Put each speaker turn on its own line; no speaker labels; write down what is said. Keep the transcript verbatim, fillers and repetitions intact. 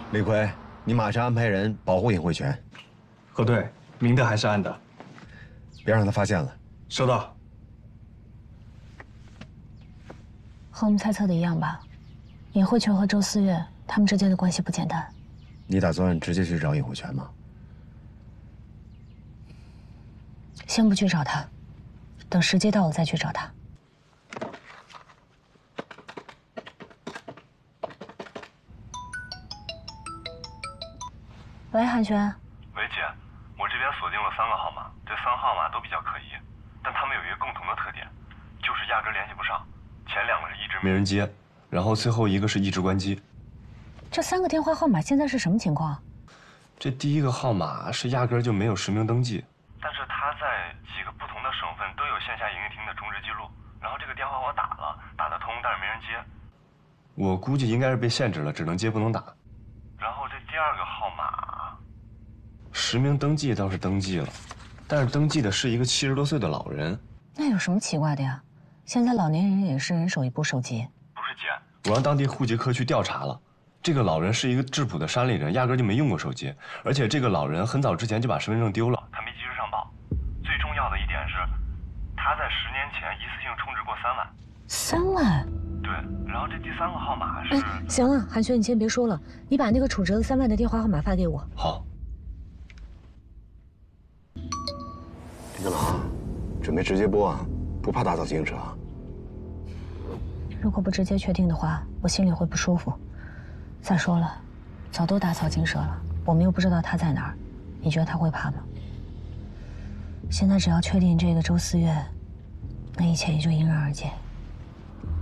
李逵，你马上安排人保护尹慧泉。
侯队，明的还是暗的？
别让他发现了。
收到。
和我们猜测的一样吧？尹慧泉和周思月他们之间的关系不简单。
你打算直接去找尹慧泉吗？
先不去找他，等时机到了再去找他。 喂，韩轩。
喂，姐，我这边锁定了三个号码，这三号码都比较可疑，但他们有一个共同的特点，就是压根联系不上。前两个是一直没人接，然后最后一个是一直关机。
这三个电话号码现在是什么情况？
这第一个号码是压根就没有实名登记，但是他在几个不同的省份都有线下营业厅的充值记录。然后这个电话我打了，打得通，但是没人接。我估计应该是被限制了，只能接不能打。然后这第二个号码。 实名登记倒是登记了，但是登记的是一个七十多岁的老人。
那有什么奇怪的呀？现在老年人也是人手一部手机。
不是姐，我让当地户籍科去调查了，这个老人是一个质朴的山里人，压根就没用过手机，而且这个老人很早之前就把身份证丢了，他没及时上报。最重要的一点是，他在十年前一次性充值过三万。
三万？
对，然后这第三个号码是……
哎，行了，韩轩，你先别说了，你把那个储值了三万的电话号码发给我。
好。
你干嘛？准备直接播啊？不怕打草惊蛇啊？
如果不直接确定的话，我心里会不舒服。再说了，早都打草惊蛇了，我们又不知道他在哪儿，你觉得他会怕吗？现在只要确定这个周思月，那一切也就迎刃而解。